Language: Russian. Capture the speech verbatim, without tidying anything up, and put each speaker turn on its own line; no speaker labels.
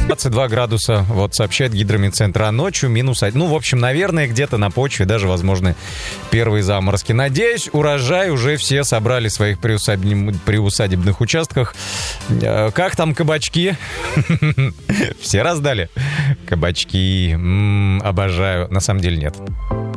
двадцать два градуса, вот сообщает гидрометцентр, а ночью минус один. Ну, в общем, наверное, где-то на почве даже возможны первые заморозки. Надеюсь, урожай уже все собрали в своих приусадеб... приусадебных участках. Как там кабачки? Все раздали? Кабачки. М-м, обожаю. На самом деле нет.